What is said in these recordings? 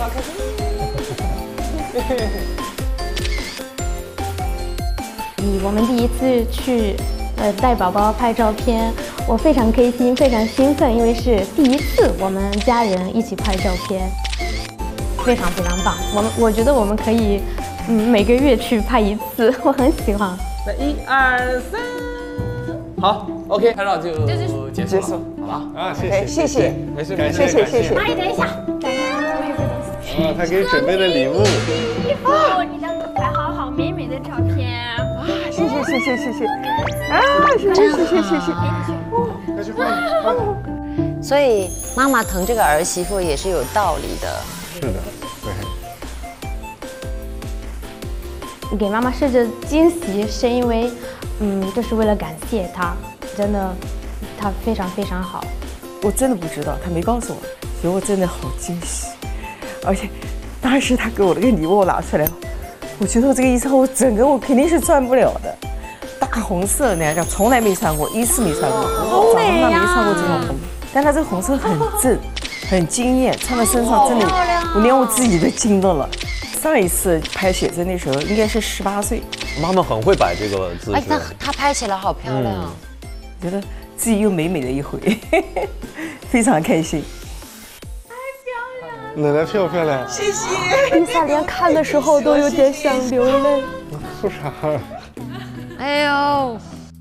开心。 我们第一次去带宝宝拍照片，我非常开心，非常兴奋，因为是第一次我们家人一起拍照片，非常非常棒。我觉得我们可以每个月去拍一次，我很喜欢。 来1、2、3，好 ，OK， 拍照就结束，好吧？ 啊，谢谢， 谢谢， 没事， 谢谢。 阿姨，等一下， 啊，他给你准备的礼物。 哦，你能拍好美美的照片。 谢谢。啊，谢谢。 快去换。 所以妈妈疼这个儿媳妇也是有道理的。 是的，对。 给妈妈设置惊喜，是因为，就是为了感谢她，真的，她非常非常好。 我真的不知道，他没告诉我，所以我真的好惊喜。而且，当时他给我那个礼物我拿出来，我觉得我这个衣裳我肯定是穿不了的，大红色那样，从来没穿过，一次没穿过， 好美呀！ 没穿过这种红，但它这个红色很正，很惊艳，穿在身上真的，我连我自己都惊到了。上一次拍写真的时候应该是18岁， 妈妈很会摆这个姿势。 哎，她拍起来好漂亮， 觉得自己又美的一回，非常开心。 奶奶漂不漂亮？ 谢谢。丽萨连看的时候都有点想流泪。 不傻。 哎呦，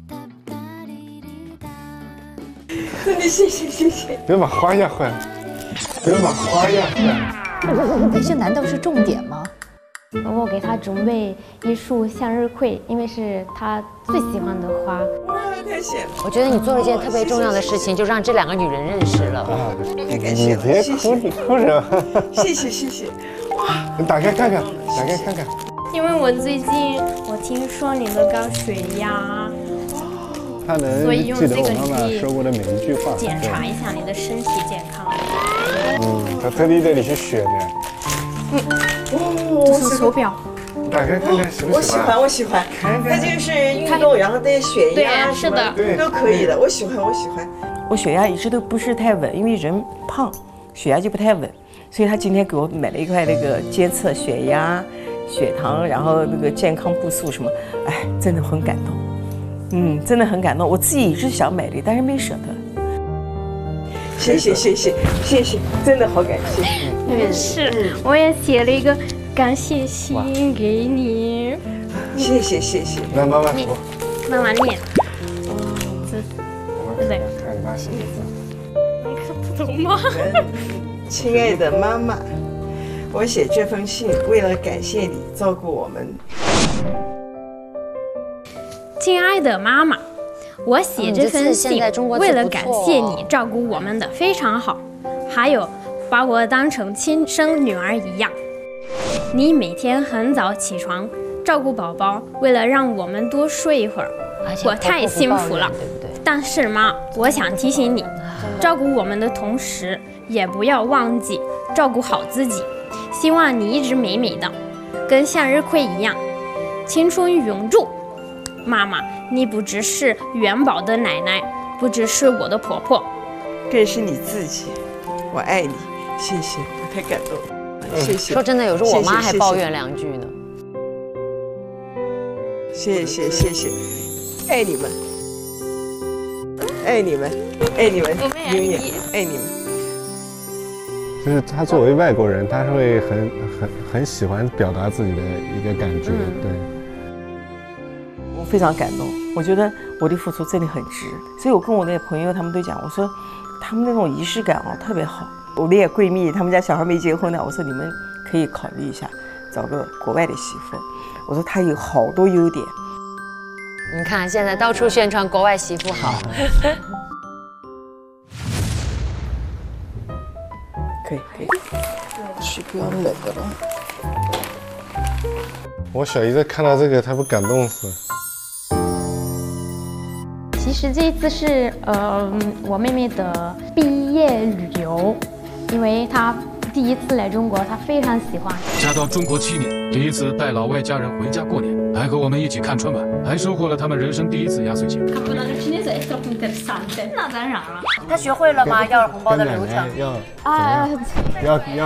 真的谢谢。 别把花压坏了，别把花压坏了。 这难道是重点吗？ 我给她准备一束向日葵，因为是她最喜欢的花。 哇，太谢了。 我觉得你做了一件特别重要的事情，就让这2个女人认识了。 太感谢了， 你别哭，你哭什么？ 谢谢。哇， 你打开看看， 因为我最近听说你的高血压， 他能所以用记得这个我妈妈你说过的每一句话。 检查一下你的身体健康。 他特地带你去选的。 这是手表。 打开看看，喜不喜欢？ 我喜欢。它这个是运动，然后带血压， 是的， 都可以的。我喜欢。我血压一直都不是太稳，因为人胖，血压就不太稳，所以他今天给我买了一块那个监测血压、血糖，然后那个健康步数什么，哎，真的很感动。真的很感动。我自己一直想买的，但是没舍得。谢谢，真的好感谢。 是，我也写了一个感谢信给你。 谢谢。 来，妈妈说。 慢慢念。对。 看你妈写的字。 你看不懂吗？ 亲爱的妈妈，我写这封信为了感谢你照顾我们。 亲爱的妈妈，我写这封信为了感谢你照顾我们的非常好，还有把我当成亲生女儿一样。你每天很早起床照顾宝宝，为了让我们多睡一会儿，我太幸福了。但是妈，我想提醒你，照顾我们的同时，也不要忘记照顾好自己。希望你一直美美的，跟向日葵一样，青春永驻。妈妈，你不只是元宝的奶奶，不只是我的婆婆， 更是你自己。我爱你，谢谢，我太感动了，谢谢。 说真的，有时候我妈还抱怨2句呢。 谢谢，爱你们，爱你们，永远爱你们。 就是他作为外国人，他是会很喜欢表达自己的一个感觉，对。 我非常感动，我觉得我的付出真的很值，所以我跟我的朋友他们都讲，我说他们那种仪式感特别好。我的也闺蜜，他们家小孩没结婚呢，我说你们可以考虑一下，找个国外的媳妇。我说她有好多优点。 你看现在到处宣传国外媳妇好。 可以，去不要冷的了。 我小姨子看到这个，她不感动死。 其实这一次是我妹妹的毕业旅游，因为她第一次来中国，她非常喜欢。 嫁到中国7年，第一次带老外家人回家过年，还和我们一起看春晚，还收获了他们人生第1次压岁钱。 那当然了。他学会了吗？要红包的流程？ 要